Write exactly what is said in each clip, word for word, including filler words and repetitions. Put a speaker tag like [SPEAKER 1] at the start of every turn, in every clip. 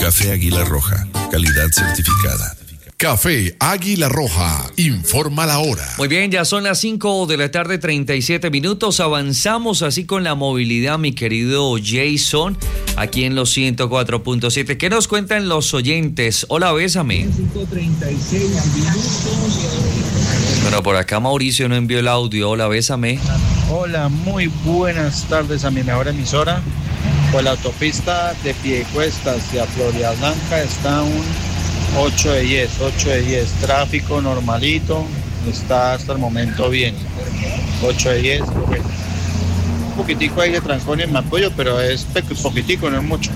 [SPEAKER 1] Café Águila Roja, calidad certificada.
[SPEAKER 2] Café Águila Roja, informa la hora.
[SPEAKER 3] Muy bien, ya son las cinco de la tarde, treinta y siete minutos. Avanzamos así con la movilidad, mi querido Jason, aquí en los ciento cuatro punto siete. ¿Qué nos cuentan los oyentes? Hola, bésame. Bueno, por acá Mauricio no envió el audio. Hola, bésame.
[SPEAKER 4] Hola, muy buenas tardes a mi mejor emisora. Pues la autopista de Piedecuesta hacia Florida Blanca está un ocho de diez, ocho de diez, tráfico normalito, está hasta el momento bien, ocho de diez, bueno. Un poquitico hay de trancón en mi apoyo, pero es poquitico, no es mucho.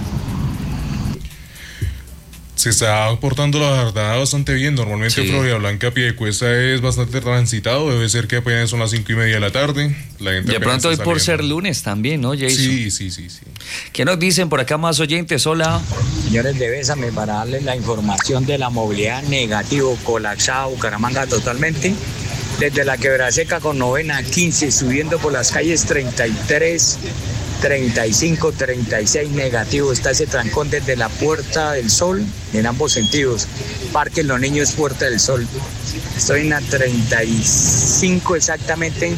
[SPEAKER 5] Se está portando la verdad bastante bien. Normalmente sí. Florida Blanca, Piedecuesta es bastante transitado. Debe ser que apenas son las cinco y media de la tarde. La gente
[SPEAKER 3] de pronto hoy por ser lunes también, ¿no, Jason?
[SPEAKER 5] Sí, sí, sí, sí.
[SPEAKER 3] ¿Qué nos dicen por acá más oyentes? Hola.
[SPEAKER 6] Señores de Bésame, para darles la información de la movilidad negativo, colapsada Bucaramanga totalmente. Desde la Quebraseca con novena, quince, subiendo por las calles treinta y tres, treinta y cinco, treinta y seis negativo. Está ese trancón desde la Puerta del Sol en ambos sentidos. Parque Los Niños, Puerta del Sol. Estoy en la treinta y cinco exactamente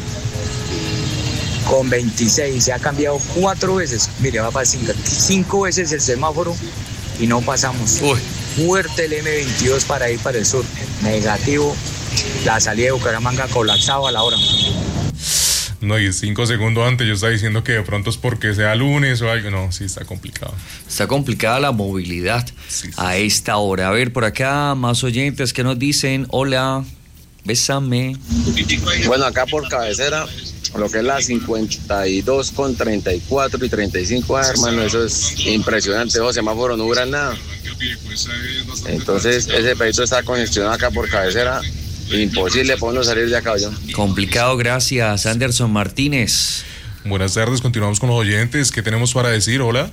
[SPEAKER 6] con veintiséis. Se ha cambiado cuatro veces. Mire, va para cinco, cinco veces el semáforo y no pasamos.
[SPEAKER 3] Uy.
[SPEAKER 6] Fuerte el eme veintidós para ir para el sur. Negativo. La salida de Bucaramanga colapsado a la hora.
[SPEAKER 5] No, y cinco segundos antes yo estaba diciendo que de pronto es porque sea lunes o algo. No, sí, está complicado.
[SPEAKER 3] Está complicada la movilidad sí, sí, a esta hora. A ver, por acá, más oyentes que nos dicen, hola, bésame.
[SPEAKER 7] Bueno, acá por cabecera, lo que es la cincuenta y dos con treinta y cuatro y treinta y cinco, hermano, eso es impresionante. Los semáforos no duran nada. Entonces, ese pedito está congestionado acá por cabecera. Imposible para uno salir de acá, yo.
[SPEAKER 3] Complicado, gracias, Anderson Martínez.
[SPEAKER 5] Buenas tardes, continuamos con los oyentes. ¿Qué tenemos para decir? Hola.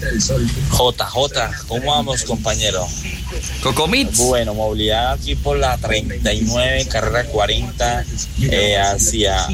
[SPEAKER 8] J J, ¿cómo vamos, compañero?
[SPEAKER 3] Cocomits.
[SPEAKER 8] Bueno, movilidad aquí por la treinta y nueve, carrera cuarenta, eh, hacia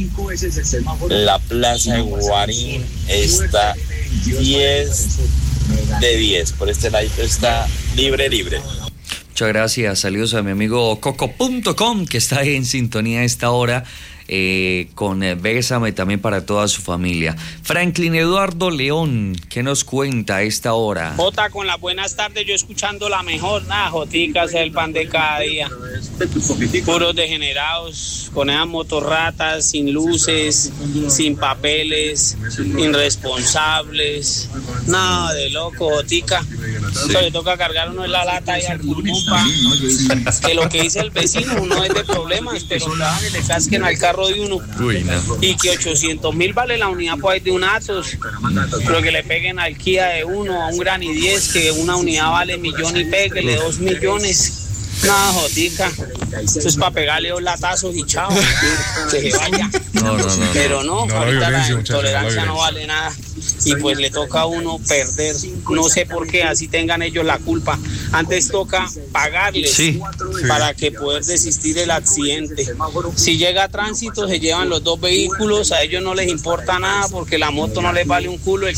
[SPEAKER 8] la plaza de Guarín, está diez de diez. Por este lado está libre, libre.
[SPEAKER 3] Muchas gracias, saludos a mi amigo coco punto com que está en sintonía a esta hora eh, con eh, Bésame también para toda su familia. Franklin Eduardo León, ¿qué nos cuenta a esta hora?
[SPEAKER 9] Jota, con las buenas tardes, yo escuchando la mejor, nada, Joticas, el pan de cada día. Puros degenerados, con esas motorratas, sin luces, sin papeles, irresponsables, nada de loco, Jotica. Sí. Le toca cargar uno en la lata y al pulmón, pa, que lo que dice el vecino no es de problemas, pero que le casquen al carro de uno.
[SPEAKER 3] Uy, no.
[SPEAKER 9] Y que ochocientos mil vale la unidad pues, de un Atos, pero que le peguen al Kia de uno, a un Gran i diez, que una unidad vale millón y péguele dos millones. Nada, Jotica, eso es para pegarle dos latazos y chao, que se vaya.
[SPEAKER 3] No, no, no,
[SPEAKER 9] pero no,
[SPEAKER 5] no
[SPEAKER 9] ahorita
[SPEAKER 5] la,
[SPEAKER 9] la intolerancia no vale nada y pues le toca a uno perder. No sé por qué así tengan ellos la culpa. Antes toca pagarles
[SPEAKER 3] sí,
[SPEAKER 9] para que poder desistir del accidente. Si llega a tránsito se llevan los dos vehículos, a ellos no les importa nada porque la moto no les vale un culo, el